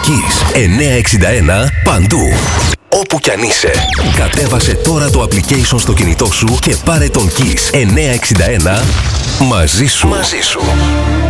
Kiss 961 παντού. Όπου κι αν είσαι, κατέβασε τώρα το application στο κινητό σου και πάρε τον Kiss 961 μαζί σου.